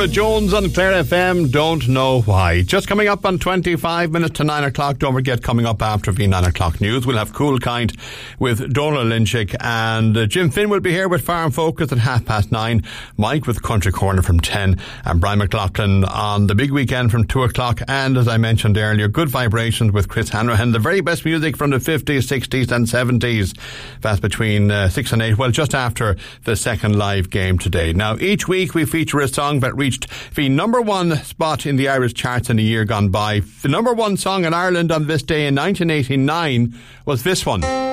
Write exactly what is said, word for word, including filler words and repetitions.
Norah Jones on Clare F M, Don't Know Why. Just coming up on twenty-five minutes to nine o'clock. Don't forget, coming up after the nine o'clock news, we'll have Cool Kind with Donal Lynchick, and uh, Jim Finn will be here with Farm Focus at half past nine. Mike with Country Corner from ten, and Brian McLaughlin on the big weekend from two o'clock. And as I mentioned earlier, Good Vibrations with Chris Hanrahan, the very best music from the fifties, sixties and seventies. That's between uh, six and eight, well, just after the second live game today. Now, each week we feature a song that reached the number one spot in the Irish charts in the year gone by. The number one song in Ireland on this day in nineteen eighty-nine was this one.